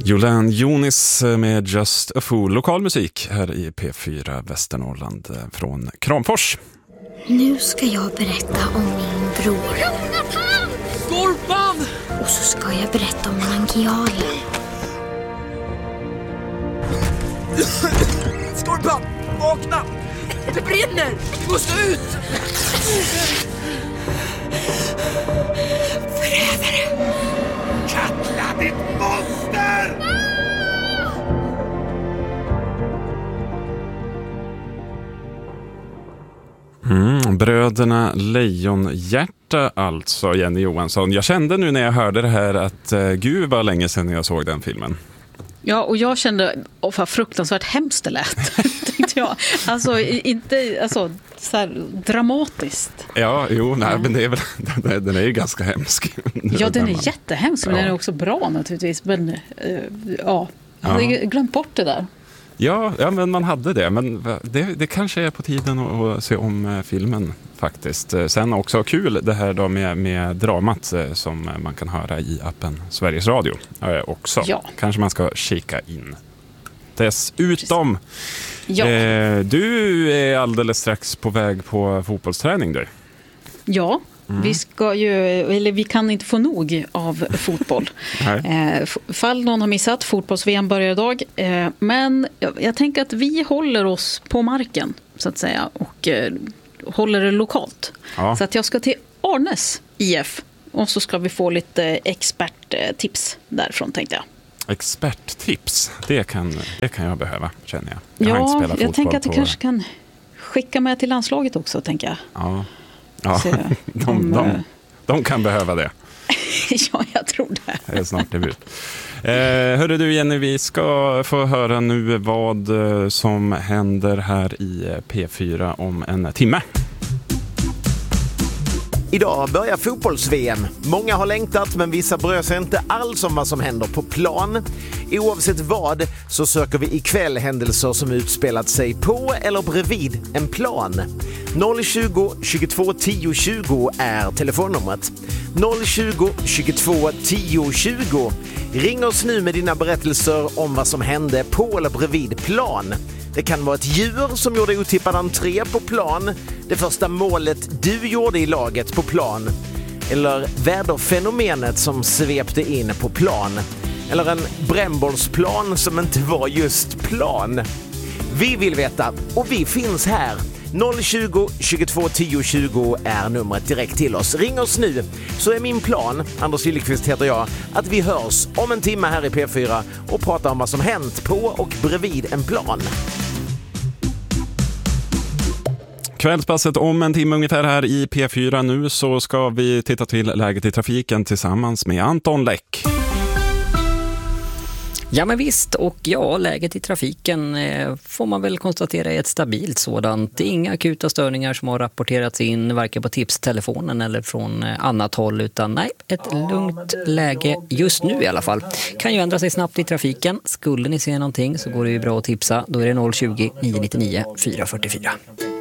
Jolene Jonis med Just a Fool. Lokal musik här i P4 Västernorrland från Kramfors. Nu ska jag berätta om min bror. Jonathan! Skorpan! Och så ska jag berätta om Mangialen. Skorpan! Vakna! Det brinner! Vi måste ut! Förrädare! Katla, ditt monster! Bröderna Lejonhjärta alltså, Jenny Johansson. Jag kände nu när jag hörde det här att gud var länge sedan jag såg den filmen. Ja, och jag kände vad fruktansvärt hemskt det lät, tänkte jag. Alltså, inte så här dramatiskt. Ja, men det är väl, den är ju ganska hemsk. Ja, den är jättehemsk, men den är också bra naturligtvis. Men jag hade glömt bort det där. Ja, men man hade det. Men det kanske är på tiden att se om filmen faktiskt. Sen också kul det här då med dramat som man kan höra i appen Sveriges Radio också. Ja. Kanske man ska kika in. Dessutom, du är alldeles strax på väg på fotbollsträning du. Ja. Vi kan inte få nog av fotboll. Fall någon har missat, fotbolls-VM börjar idag. Men jag tänker att vi håller oss på marken så att säga och håller det lokalt. Ja. Så att jag ska till Arnes IF och så ska vi få lite experttips därifrån, tänkte jag. Experttips, det kan jag behöva, känner jag. Jag har inte spelat fotboll. Jag tänker att du kanske kan skicka med till landslaget också, tänker jag. Ja, de kan behöva det. Ja, jag tror det. Det är snart debut. Hörru du Jenny, vi ska få höra nu vad som händer här i P4 om en timme. Idag börjar fotbolls-VM. Många har längtat men vissa bryr sig inte alls om vad som händer på plan. Oavsett vad så söker vi ikväll händelser som utspelat sig på eller bredvid en plan. 020 22 10 20 är telefonnumret. 020 22 10 20. Ring oss nu med dina berättelser om vad som hände på eller bredvid plan. Det kan vara ett djur som gjorde otippad entré på plan, det första målet du gjorde i laget på plan, eller väderfenomenet som svepte in på plan, eller en brännbollsplan som inte var just plan. Vi vill veta och vi finns här. 020 22 10 20 är numret direkt till oss. Ring oss nu så är min plan, Anders Lillqvist heter jag, att vi hörs om en timme här i P4 och pratar om vad som hänt på och bredvid en plan. Kvällspasset om en timme ungefär här i P4. Nu så ska vi titta till läget i trafiken tillsammans med Anton Läck. Ja men visst, och läget i trafiken får man väl konstatera är ett stabilt sådant. Det är inga akuta störningar som har rapporterats in varken på tipstelefonen eller från annat håll, utan ett lugnt läge just nu i alla fall. Kan ju ändra sig snabbt i trafiken. Skulle ni se någonting så går det ju bra att tipsa. Då är det 020 999 444.